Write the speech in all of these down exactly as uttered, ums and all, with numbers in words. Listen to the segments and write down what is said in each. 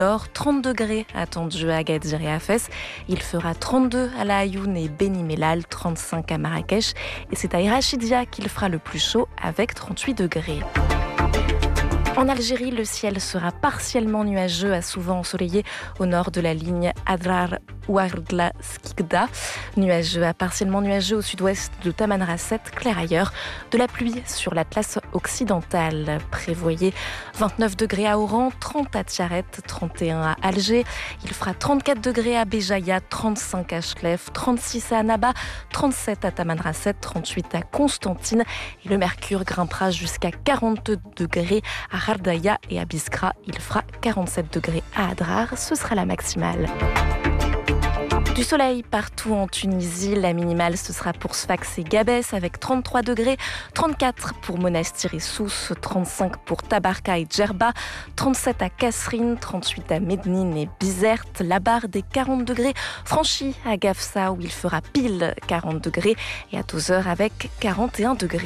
trente degrés attendus à Agadir et à Fès. Il fera trente-deux à La Ayoun et Beni Mellal, trente-cinq à Marrakech. Et c'est à Irachidia qu'il fera le plus chaud avec trente-huit degrés. En Algérie, le ciel sera partiellement nuageux à souvent ensoleillé au nord de la ligne Adrar-Ouargla-Skikda. Nuageux à partiellement nuageux au sud-ouest de Tamanrasset, clair ailleurs. De la pluie sur l'Atlas occidental. Prévoyez vingt-neuf degrés à Oran, trente à Tiaret, trente et un à Alger. Il fera trente-quatre degrés à Béjaïa, trente-cinq à Chlef, trente-six à Annaba, trente-sept à Tamanrasset, trente-huit à Constantine. Et le mercure grimpera jusqu'à quarante degrés à Hardaya et à Biskra. Il fera quarante-sept degrés à Adrar. Ce sera la maximale. Du soleil partout en Tunisie. La minimale, ce sera pour Sfax et Gabès avec trente-trois degrés, trente-quatre pour Monastir et Sousse, trente-cinq pour Tabarka et Djerba, trente-sept à Kasserine, trente-huit à Mednine et Bizerte. La barre des quarante degrés franchie à Gafsa où il fera pile quarante degrés et à Tozeur avec quarante et un degrés.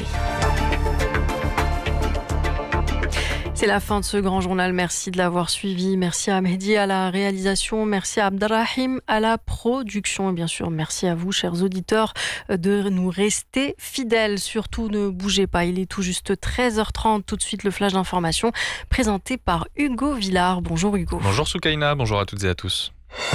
C'est la fin de ce grand journal. Merci de l'avoir suivi. Merci à Mehdi à la réalisation. Merci à Abdelrahim à la production. Et bien sûr, merci à vous, chers auditeurs, de nous rester fidèles. Surtout, ne bougez pas. Il est tout juste treize heures trente. Tout de suite, le flash d'information présenté par Hugo Villard. Bonjour Hugo. Bonjour Soukaina. Bonjour à toutes et à tous.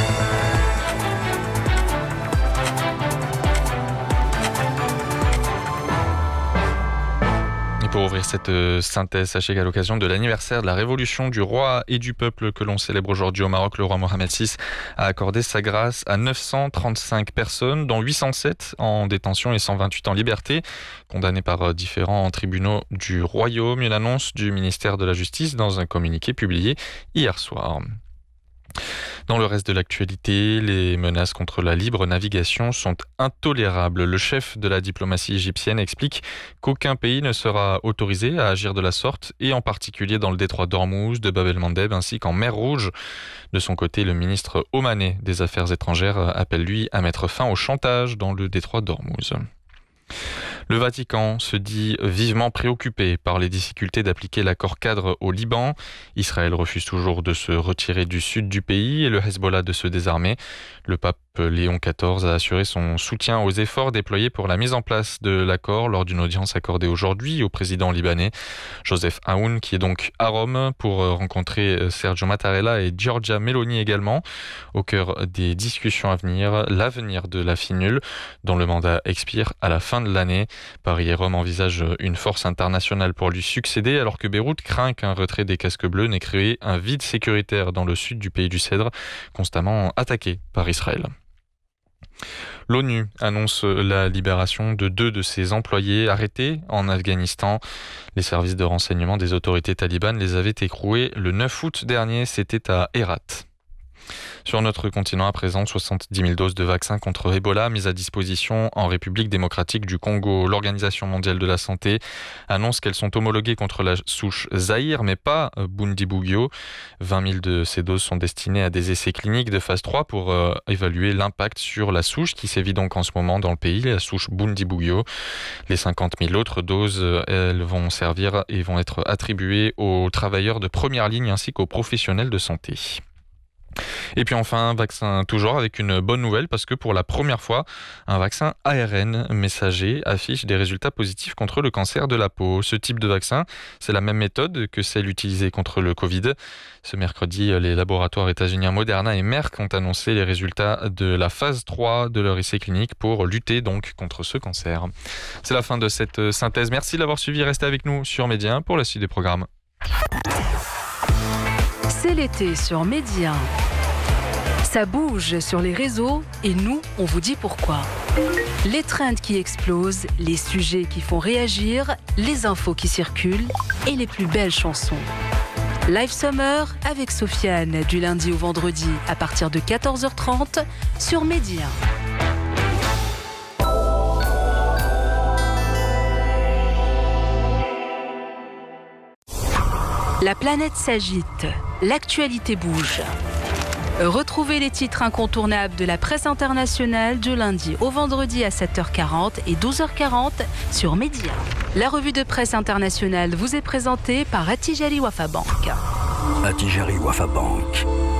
Pour ouvrir cette synthèse, sachez qu'à l'occasion de l'anniversaire de la révolution du roi et du peuple que l'on célèbre aujourd'hui au Maroc, le roi Mohamed six a accordé sa grâce à neuf cent trente-cinq personnes, dont huit cent sept en détention et cent vingt-huit en liberté, condamnées par différents tribunaux du royaume. Une annonce du ministère de la Justice dans un communiqué publié hier soir. Dans le reste de l'actualité, les menaces contre la libre navigation sont intolérables. Le chef de la diplomatie égyptienne explique qu'aucun pays ne sera autorisé à agir de la sorte, et en particulier dans le détroit d'Ormuz, de Bab el-Mandeb ainsi qu'en mer Rouge. De son côté, le ministre omanais des Affaires étrangères appelle lui à mettre fin au chantage dans le détroit d'Ormuz. Le Vatican se dit vivement préoccupé par les difficultés d'appliquer l'accord cadre au Liban. Israël refuse toujours de se retirer du sud du pays et le Hezbollah de se désarmer. Le pape Léon quatorze a assuré son soutien aux efforts déployés pour la mise en place de l'accord lors d'une audience accordée aujourd'hui au président libanais Joseph Aoun, qui est donc à Rome pour rencontrer Sergio Mattarella et Giorgia Meloni également. Au cœur des discussions à venir, l'avenir de la finule, dont le mandat expire à la fin de l'année. Paris et Rome envisagent une force internationale pour lui succéder, alors que Beyrouth craint qu'un retrait des casques bleus n'ait créé un vide sécuritaire dans le sud du pays du Cèdre, constamment attaqué par Israël. L'ONU annonce la libération de deux de ses employés arrêtés en Afghanistan. Les services de renseignement des autorités talibanes les avaient écroués le neuf août dernier, c'était à Herat. Sur notre continent à présent, soixante-dix mille doses de vaccins contre Ebola mises à disposition en République démocratique du Congo. L'Organisation mondiale de la santé annonce qu'elles sont homologuées contre la souche Zaïre, mais pas Bundibugyo. vingt mille de ces doses sont destinées à des essais cliniques de phase trois pour euh, évaluer l'impact sur la souche qui sévit donc en ce moment dans le pays, la souche Bundibugyo. Les cinquante mille autres doses, elles vont servir et vont être attribuées aux travailleurs de première ligne ainsi qu'aux professionnels de santé. Et puis enfin, un vaccin toujours avec une bonne nouvelle parce que pour la première fois, un vaccin A R N messager affiche des résultats positifs contre le cancer de la peau. Ce type de vaccin, c'est la même méthode que celle utilisée contre le Covid. Ce mercredi, les laboratoires états-uniens Moderna et Merck ont annoncé les résultats de la phase trois de leur essai clinique pour lutter donc contre ce cancer. C'est la fin de cette synthèse. Merci de l'avoir suivi. Restez avec nous sur Média pour la suite des programmes. C'est l'été sur Média. Ça bouge sur les réseaux et nous, on vous dit pourquoi. Les trends qui explosent, les sujets qui font réagir, les infos qui circulent et les plus belles chansons. Live Summer avec Sofiane du lundi au vendredi à partir de quatorze heures trente sur Média. La planète s'agite, l'actualité bouge. Retrouvez les titres incontournables de la presse internationale du lundi au vendredi à sept heures quarante et douze heures quarante sur Média. La revue de presse internationale vous est présentée par Attijari Wafa Bank. Attijari Wafa Bank.